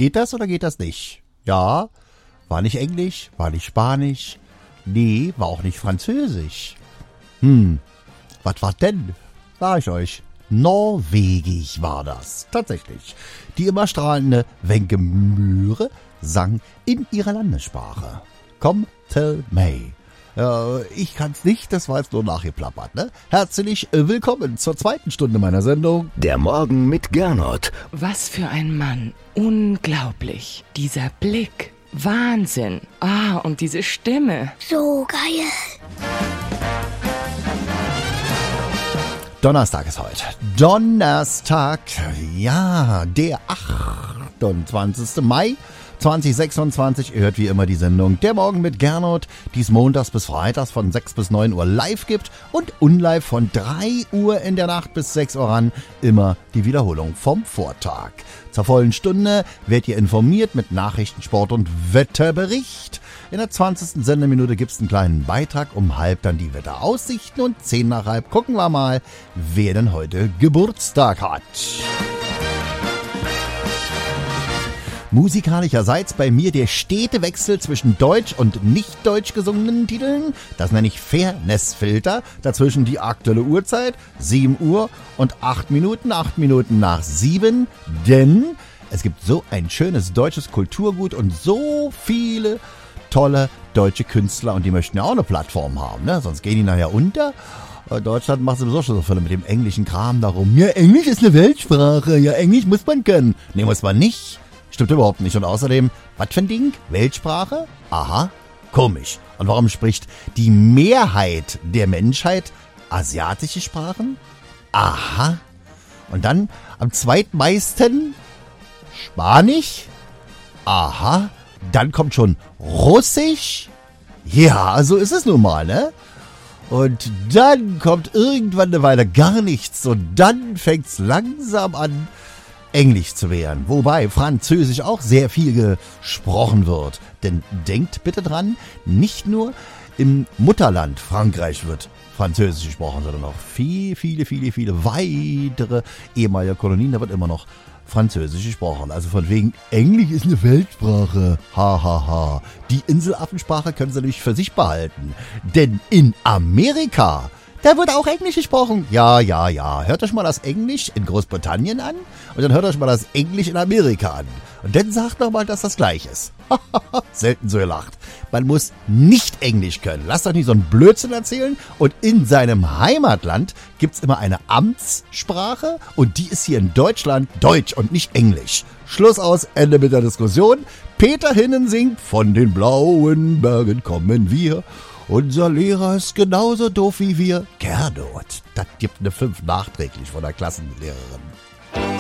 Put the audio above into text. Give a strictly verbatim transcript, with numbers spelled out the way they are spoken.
Geht das oder geht das nicht? Ja, war nicht Englisch, war nicht Spanisch, nee, war auch nicht Französisch. Hm, was war denn? Sag ich euch. Norwegisch war das, tatsächlich. Die immer strahlende Wenke Mühre sang in ihrer Landessprache. Komm, tell me. Äh, ich kann's nicht, das war jetzt nur nachgeplappert, ne? Herzlich willkommen zur zweiten Stunde meiner Sendung. Der Morgen mit Gernot. Was für ein Mann. Unglaublich. Dieser Blick. Wahnsinn. Ah, und diese Stimme. So geil. Donnerstag ist heute. Donnerstag, ja, der achtundzwanzigste Mai zweitausendsechsundzwanzig. Ihr hört wie immer die Sendung Der Morgen mit Gernot, die es montags bis freitags von sechs bis neun Uhr live gibt und unlive von drei Uhr in der Nacht bis sechs Uhr ran. Immer die Wiederholung vom Vortag. Zur vollen Stunde werdet ihr informiert mit Nachrichten, Sport und Wetterbericht. In der zwanzigsten Sendeminute gibt es einen kleinen Beitrag, um halb dann die Wetteraussichten und zehn nach halb gucken wir mal, wer denn heute Geburtstag hat. Musikalischerseits bei mir der stete Wechsel zwischen deutsch und nicht deutsch gesungenen Titeln. Das nenne ich Fairnessfilter. Dazwischen die aktuelle Uhrzeit, sieben Uhr und acht Minuten, acht Minuten nach sieben. Denn es gibt so ein schönes deutsches Kulturgut und so viele tolle deutsche Künstler und die möchten ja auch eine Plattform haben, ne? Sonst gehen die nachher unter. Deutschland macht sowieso schon so viele mit dem englischen Kram darum. Ja, Englisch ist eine Weltsprache. Ja, Englisch muss man können. Nee, muss man nicht. Stimmt überhaupt nicht. Und außerdem, was für ein Ding? Weltsprache? Aha, komisch. Und warum spricht die Mehrheit der Menschheit asiatische Sprachen? Aha. Und dann am zweitmeisten Spanisch? Aha. Dann kommt schon Russisch? Ja, so ist es nun mal, ne? Und dann kommt irgendwann eine Weile gar nichts und dann fängt's langsam an, Englisch zu werden. Wobei Französisch auch sehr viel gesprochen wird. Denn denkt bitte dran, nicht nur im Mutterland Frankreich wird Französisch gesprochen, sondern auch viele, viele, viele, viele weitere ehemalige Kolonien, da wird immer noch Französisch gesprochen. Also von wegen, Englisch ist eine Weltsprache. Ha, ha, ha. Die Inselaffensprache können sie nämlich für sich behalten. Denn in Amerika, da wird auch Englisch gesprochen. Ja, ja, ja. Hört euch mal das Englisch in Großbritannien an und dann hört euch mal das Englisch in Amerika an. Und dann sagt noch mal, dass das gleich ist. Selten so gelacht. Man muss nicht Englisch können. Lasst euch nicht so einen Blödsinn erzählen. Und in seinem Heimatland gibt's immer eine Amtssprache und die ist hier in Deutschland Deutsch und nicht Englisch. Schluss aus, Ende mit der Diskussion. Peter Hinnen singt, von den blauen Bergen kommen wir. Unser Lehrer ist genauso doof wie wir. Gernot, das gibt eine fünf nachträglich von der Klassenlehrerin.